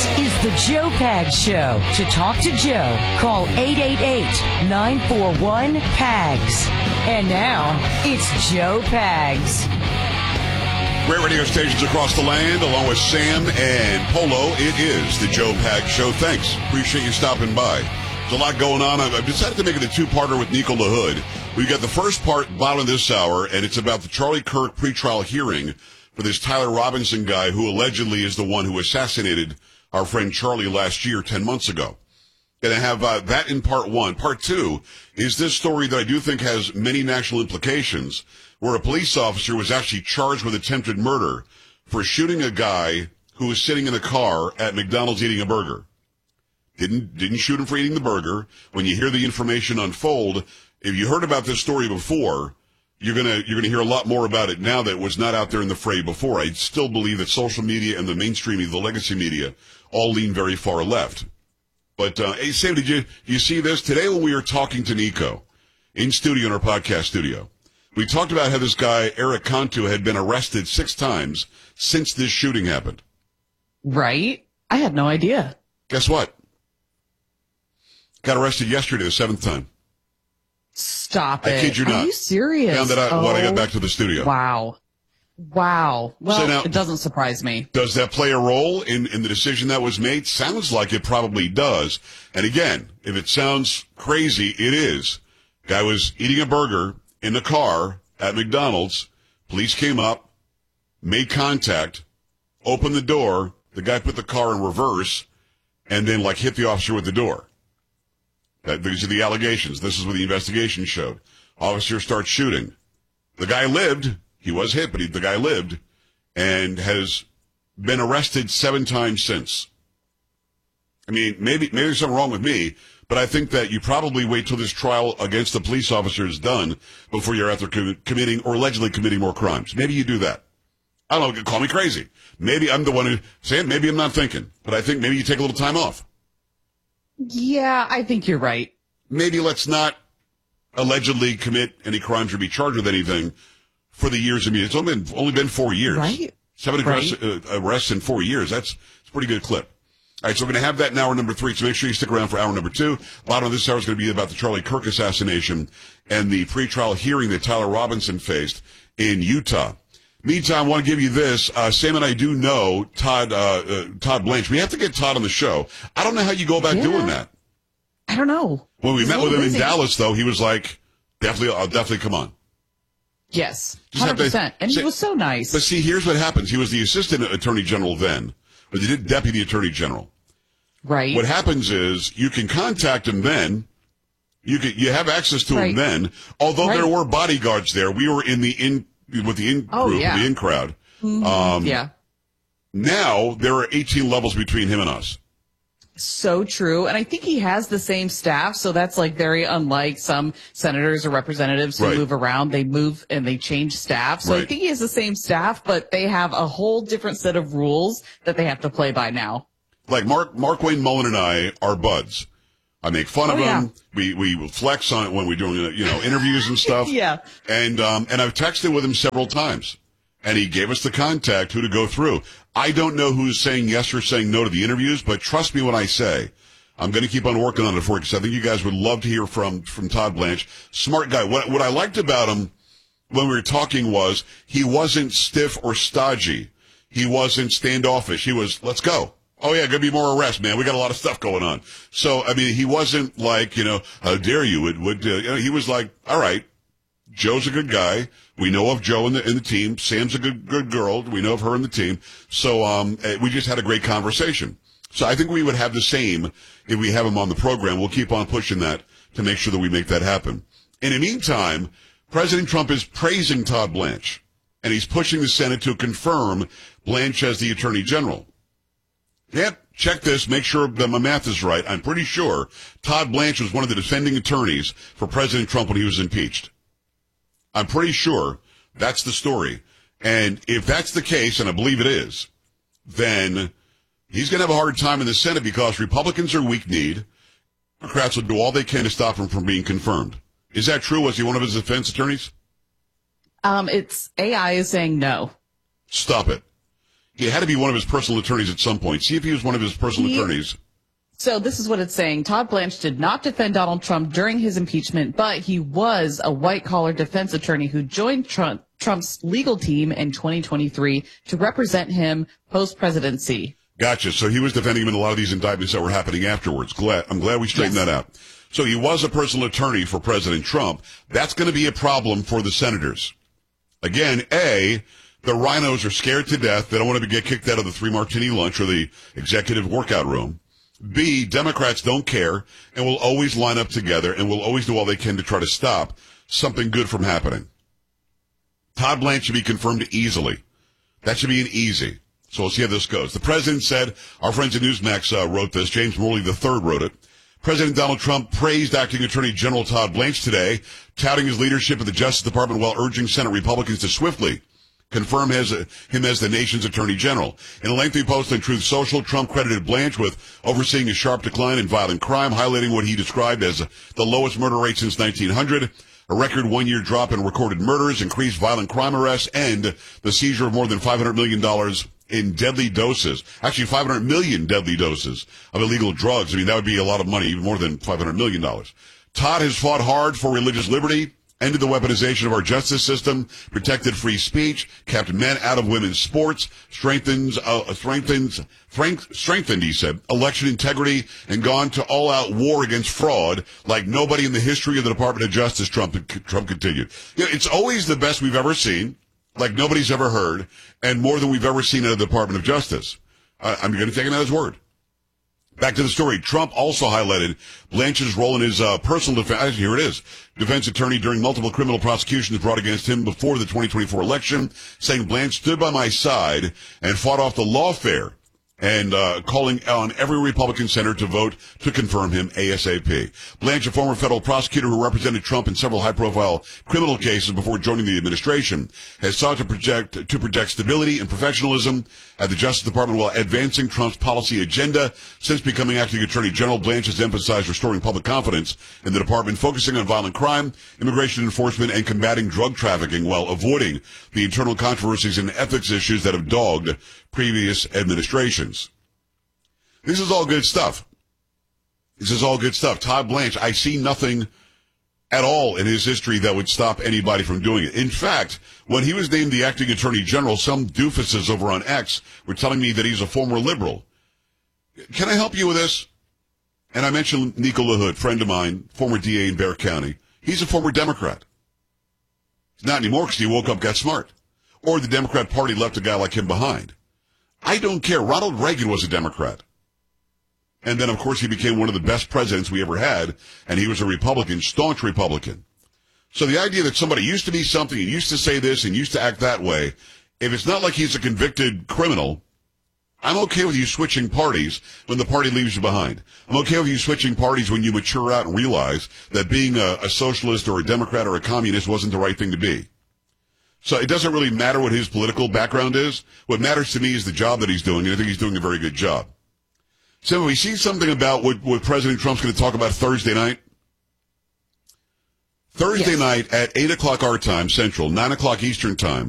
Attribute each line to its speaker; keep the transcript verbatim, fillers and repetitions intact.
Speaker 1: is the Joe Pags Show. To talk to Joe, call eight eight eight, nine four one, P A G S. And now, it's Joe Pags.
Speaker 2: Great radio stations across the land, along with Sam and Polo. It is the Joe Pags Show. Thanks. Appreciate you stopping by. There's a lot going on. I've decided to make it a two-parter with Nico LaHood. We've got the first part, bottom of this hour, and it's about the Charlie Kirk pretrial hearing for this Tyler Robinson guy who allegedly is the one who assassinated our friend Charlie last year, ten months ago. Going to have uh, that in part one. Part two is this story that I do think has many national implications, where a police officer was actually charged with attempted murder for shooting a guy who was sitting in a car at McDonald's eating a burger. Didn't, didn't shoot him for eating the burger. When you hear the information unfold, if you heard about this story before, you're gonna, you're gonna hear a lot more about it now that was not out there in the fray before. I still believe that social media and the mainstream media, the legacy media, all lean very far left. But, uh, hey, Sam, did you, you see this? Today when we were talking to Nico in studio, in our podcast studio, we talked about how this guy, Eric Cantu, had been arrested six times since this shooting happened.
Speaker 3: Right? I had no idea.
Speaker 2: Guess what? Got arrested yesterday, the seventh time.
Speaker 3: Stop it.
Speaker 2: I kid you not.
Speaker 3: Are you serious?
Speaker 2: Found that out
Speaker 3: oh,
Speaker 2: when I got back to the studio.
Speaker 3: Wow. Wow. Well,
Speaker 2: so now,
Speaker 3: it doesn't surprise me.
Speaker 2: Does that play a role in, in the decision that was made? Sounds like it probably does. And again, if it sounds crazy, it is. Guy was eating a burger in the car at McDonald's. Police came up, made contact, opened the door. The guy put the car in reverse and then like hit the officer with the door. That, these are the allegations. This is what the investigation showed. Officer starts shooting. The guy lived. He was hit, but he, the guy lived and has been arrested seven times since. I mean, maybe, maybe there's something wrong with me, but I think that you probably wait till this trial against the police officer is done before you're out there com- committing or allegedly committing more crimes. Maybe you do that. I don't know. Call me crazy. Maybe I'm the one who, Sam, maybe I'm not thinking, but I think maybe you take a little time off.
Speaker 3: Yeah, I think you're right.
Speaker 2: Maybe let's not allegedly commit any crimes or be charged with anything for the years of media. It's only been, only been four years.
Speaker 3: Right.
Speaker 2: Seven
Speaker 3: right.
Speaker 2: arrests, uh, arrests in four years. That's, that's a pretty good clip. All right, so we're going to have that in hour number three, so make sure you stick around for hour number two. Bottom of this hour is going to be about the Charlie Kirk assassination and the pretrial hearing that Tyler Robinson faced in Utah. Meantime, I want to give you this. Uh, Sam and I do know Todd, uh, uh, Todd Blanche. We have to get Todd on the show. I don't know how you go about
Speaker 3: yeah.
Speaker 2: doing that.
Speaker 3: I don't know.
Speaker 2: When we
Speaker 3: He's
Speaker 2: met with him
Speaker 3: busy.
Speaker 2: in Dallas, though, he was like, definitely, I'll definitely come on.
Speaker 3: Yes,
Speaker 2: Just
Speaker 3: one
Speaker 2: have
Speaker 3: hundred
Speaker 2: to
Speaker 3: percent. And
Speaker 2: say-
Speaker 3: he was so nice.
Speaker 2: But see, here's what happens. He was the assistant attorney general then, but he did deputy attorney general.
Speaker 3: Right.
Speaker 2: What happens is you can contact him then. You can, you have access to
Speaker 3: Right.
Speaker 2: him then. Although
Speaker 3: Right.
Speaker 2: there were bodyguards there, we were in the in with the in
Speaker 3: Oh,
Speaker 2: group,
Speaker 3: yeah.
Speaker 2: the in crowd.
Speaker 3: Mhm.
Speaker 2: Um,
Speaker 3: yeah.
Speaker 2: Now there are eighteen levels between him and us.
Speaker 3: So true. And I think he has the same staff. So that's like very unlike some senators or representatives who
Speaker 2: Right.
Speaker 3: move around. They move and they change staff. So
Speaker 2: Right.
Speaker 3: I think he has the same staff, but they have a whole different set of rules that they have to play by now.
Speaker 2: Like Mark, Mark Wayne Mullen and I are buds. I make fun
Speaker 3: Oh,
Speaker 2: of
Speaker 3: yeah.
Speaker 2: him. We, we will flex on it when we're doing, you know, interviews and stuff.
Speaker 3: Yeah.
Speaker 2: And, um, and I've texted with him several times and he gave us the contact who to go through. I don't know who's saying yes or saying no to the interviews, but trust me when I say I'm going to keep on working on it for you because I think you guys would love to hear from, from Todd Blanche. Smart guy. What, what I liked about him when we were talking was he wasn't stiff or stodgy. He wasn't standoffish. He was, let's go. Oh yeah, gonna be more arrests, man. We got a lot of stuff going on. So, I mean, he wasn't like, you know, how dare you? Would, would, uh, you know, he was like, all right, Joe's a good guy. We know of Joe in the, in the team. Sam's a good, good girl. We know of her in the team. So, um, uh, we just had a great conversation. So I think we would have the same if we have him on the program. We'll keep on pushing that to make sure that we make that happen. In the meantime, President Trump is praising Todd Blanche and he's pushing the Senate to confirm Blanche as the Attorney General. Yep, check this, make sure that my math is right. I'm pretty sure Todd Blanche was one of the defending attorneys for President Trump when he was impeached. I'm pretty sure that's the story. And if that's the case, and I believe it is, then he's going to have a hard time in the Senate because Republicans are weak-kneed. Democrats will do all they can to stop him from being confirmed. Is that true? Was he one of his defense attorneys?
Speaker 3: Um, it's A I is saying no.
Speaker 2: Stop it. He had to be one of his personal attorneys at some point. See if he was one of his personal
Speaker 3: He-
Speaker 2: attorneys.
Speaker 3: So this is what it's saying. Todd Blanche did not defend Donald Trump during his impeachment, but he was a white-collar defense attorney who joined Trump, Trump's legal team in twenty twenty-three to represent him post-presidency.
Speaker 2: Gotcha. So he was defending him in a lot of these indictments that were happening afterwards. Glad, I'm glad we straightened
Speaker 3: Yes.
Speaker 2: that out. So he was a personal attorney for President Trump. That's going to be a problem for the senators. Again, A, the rhinos are scared to death. They don't want to get kicked out of the three martini lunch or the executive workout room. B, Democrats don't care and will always line up together and will always do all they can to try to stop something good from happening. Todd Blanche should be confirmed easily. That should be an easy. So we'll see how this goes. The president said, our friends at Newsmax uh, wrote this, James Morley the third wrote it. President Donald Trump praised Acting Attorney General Todd Blanche today, touting his leadership of the Justice Department while urging Senate Republicans to swiftly confirm his, uh, him as the nation's Attorney General. In a lengthy post on Truth Social, Trump credited Blanche with overseeing a sharp decline in violent crime, highlighting what he described as the lowest murder rate since nineteen hundred, a record one-year drop in recorded murders, increased violent crime arrests, and the seizure of more than five hundred million dollars in deadly doses. Actually, five hundred million deadly doses of illegal drugs. I mean, that would be a lot of money, even more than five hundred million dollars. Todd has fought hard for religious liberty, ended the weaponization of our justice system, protected free speech, kept men out of women's sports, strengthens, uh, strengthens, strength, strengthened, he said, election integrity, and gone to all-out war against fraud like nobody in the history of the Department of Justice, Trump, Trump continued. You know, it's always the best we've ever seen, like nobody's ever heard, and more than we've ever seen in the Department of Justice. Uh, I'm going to take him at his word. Back to the story. Trump also highlighted Blanche's role in his uh, personal defense. Here it is. Defense attorney during multiple criminal prosecutions brought against him before the twenty twenty-four election, saying Blanche stood by my side and fought off the lawfare and uh, calling on every Republican senator to vote to confirm him ASAP. Blanche, a former federal prosecutor who represented Trump in several high-profile criminal cases before joining the administration, has sought to project to project stability and professionalism at the Justice Department while advancing Trump's policy agenda. Since becoming acting attorney general, Blanche has emphasized restoring public confidence in the department, focusing on violent crime, immigration enforcement, and combating drug trafficking while avoiding the internal controversies and ethics issues that have dogged previous administrations. This is all good stuff. This is all good stuff. Todd Blanche, I see nothing at all in his history that would stop anybody from doing it. In fact, when he was named the acting attorney general, some doofuses over on X were telling me that he's a former liberal. Can I help you with this? And I mentioned Nico LaHood, friend of mine, former D A in Bexar County. He's a former Democrat. He's not anymore because he woke up, got smart. Or the Democrat Party left a guy like him behind. I don't care. Ronald Reagan was a Democrat. And then, of course, he became one of the best presidents we ever had, and he was a Republican, staunch Republican. So the idea that somebody used to be something and used to say this and used to act that way, if it's not like he's a convicted criminal, I'm okay with you switching parties when the party leaves you behind. I'm okay with you switching parties when you mature out and realize that being a, a socialist or a Democrat or a communist wasn't the right thing to be. So it doesn't really matter what his political background is. What matters to me is the job that he's doing, and I think he's doing a very good job. So we see something about what, what President Trump's going to talk about Thursday night. Thursday
Speaker 3: Yes.
Speaker 2: night at eight o'clock our time, Central, nine o'clock Eastern time.